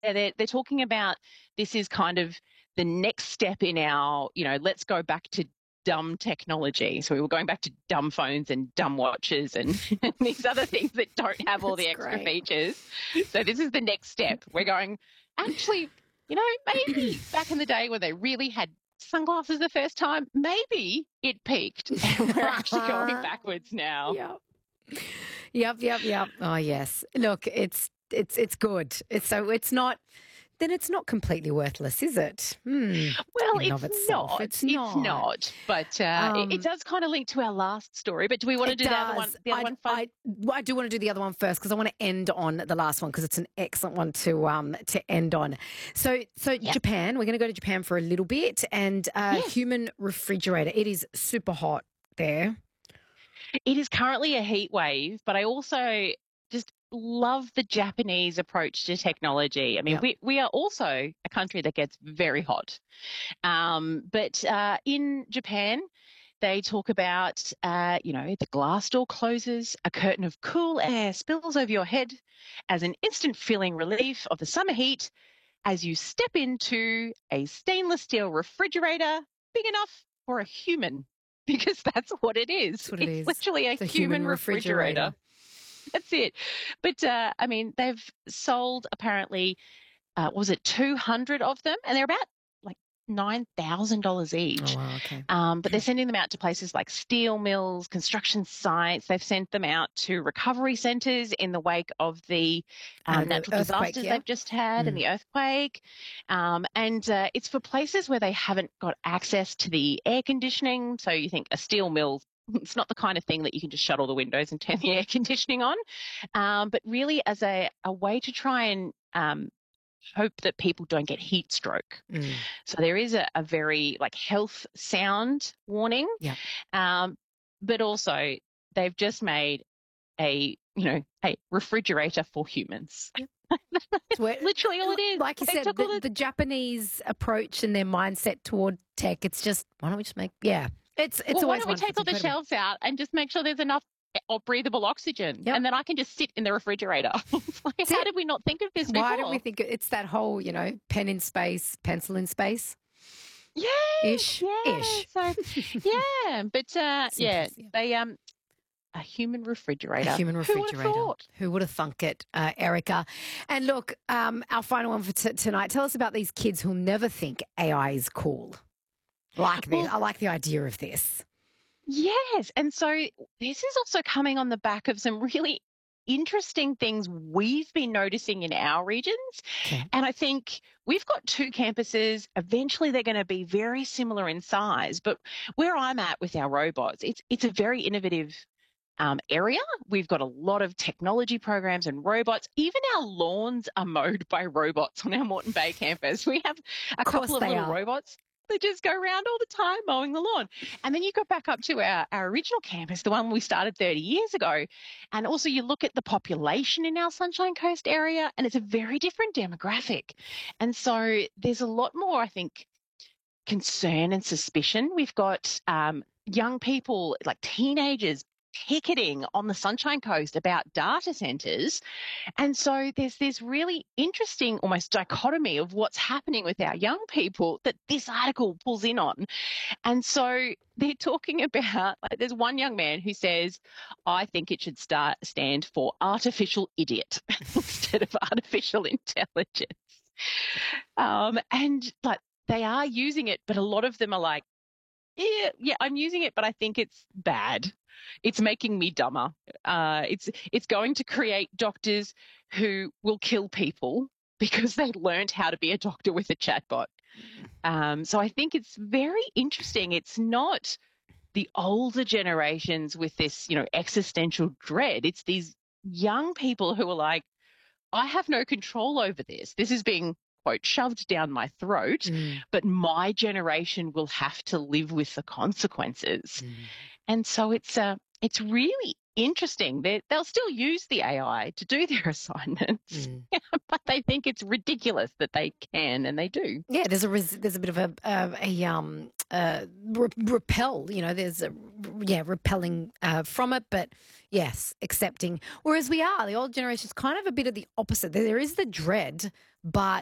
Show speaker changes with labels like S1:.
S1: they're talking about this is kind of the next step in our, let's go back to dumb technology. So we were going back to dumb phones and dumb watches and these other things that don't have all
S2: That's
S1: the extra
S2: great.
S1: features. So this is the next step. We're going, actually, maybe back in the day when they really had sunglasses the first time, maybe it peaked and we're actually going backwards now.
S2: Yep. Yep. Oh, yes. Look, it's good. It's not. Then it's not completely worthless, is it?
S1: Well,
S2: In and of
S1: it's
S2: itself.
S1: not.
S2: It's
S1: It's
S2: not.
S1: not. But it does kind of link to our last story. But do we want to
S2: It
S1: do the other one?
S2: does.
S1: The other one first?
S2: I do want to do the other one first because I want to end on the last one because it's an excellent one to end on. So Japan, we're going to go to Japan for a little bit, and
S1: Yes.
S2: human refrigerator. It is super hot there.
S1: It is currently a heat wave, but I also just love the Japanese approach to technology. I mean,
S2: Yep.
S1: we are also a country that gets very hot. But in Japan, they talk about, the glass door closes, a curtain of cool air spills over your head as an instant feeling relief of the summer heat as you step into a stainless steel refrigerator big enough for a human. Because that's what it is.
S2: That's what it
S1: It's
S2: is.
S1: literally a
S2: It's a
S1: human refrigerator. That's it. But, they've sold apparently, what was it, 200 of them? And they're about like $9,000 each.
S2: Oh, wow, okay.
S1: But they're sending them out to places like steel mills, construction sites. They've sent them out to recovery centres in the wake of the
S2: The
S1: natural
S2: earthquake,
S1: disasters
S2: yeah?
S1: they've just had and the earthquake. And it's for places where they haven't got access to the air conditioning. So you think a steel mill, it's not the kind of thing that you can just shut all the windows and turn the air conditioning on. But really as a way to try and hope that people don't get heat stroke. So there is a very health sound warning.
S2: Yeah.
S1: But also they've just made a refrigerator for humans. That's literally all it is.
S2: Like you
S1: They
S2: said,
S1: took all
S2: the Japanese approach and their mindset toward tech, it's just, why don't we just make, it's
S1: why
S2: always
S1: don't we take all the shelves out and just make sure there's enough breathable oxygen, and then I can just sit in the refrigerator. It's like, how did we not think of this before?
S2: Why don't we think it's that whole, pen in space, pencil in space?
S1: Yeah.
S2: Ish.
S1: So, yeah. But, they, a human refrigerator.
S2: A human refrigerator.
S1: Who would have thought?
S2: Who would have thunk it, Erica? And look, our final one for tonight, tell us about these kids who'll never think AI is cool. Like this. I like the idea of this.
S1: Yes. And so this is also coming on the back of some really interesting things we've been noticing in our regions.
S2: Okay.
S1: And I think we've got two campuses. Eventually they're going to be very similar in size. But where I'm at with our robots, it's a very innovative area. We've got a lot of technology programs and robots. Even our lawns are mowed by robots on our Moreton Bay campus. We have a couple of little robots. They just go around all the time mowing the lawn. And then you go back up to our original campus, the one we started 30 years ago. And also you look at the population in our Sunshine Coast area, and it's a very different demographic. And so there's a lot more, I think, concern and suspicion. We've got young people, like teenagers, picketing on the Sunshine Coast about data centres. And so there's this really interesting almost dichotomy of what's happening with our young people that this article pulls in on. And so they're talking about, there's one young man who says, I think it should stand for artificial idiot instead of artificial intelligence. And they are using it, but a lot of them are like, yeah, I'm using it, but I think it's bad. It's making me dumber. It's going to create doctors who will kill people because they learned how to be a doctor with a chatbot. So I think it's very interesting. It's not the older generations with this, existential dread. It's these young people who are like, I have no control over this. This is being, quote, shoved down my throat, but my generation will have to live with the consequences. And so it's really interesting. They'll still use the AI to do their assignments, but they think it's ridiculous that they can, and they do.
S2: Yeah, there's a bit of a repel. There's repelling from it, but yes, accepting. Whereas the old generation's kind of a bit of the opposite. There is the dread, but